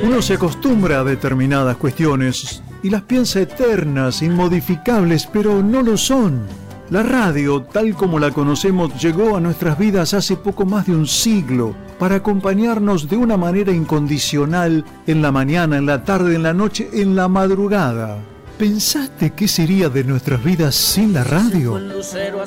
Uno se acostumbra a determinadas cuestiones y las piensa eternas, inmodificables, pero no lo son. La radio, tal como la conocemos, llegó a nuestras vidas hace poco más de un siglo para acompañarnos de una manera incondicional en la mañana, en la tarde, en la noche, en la madrugada. ¿Pensaste qué sería de nuestras vidas sin la radio?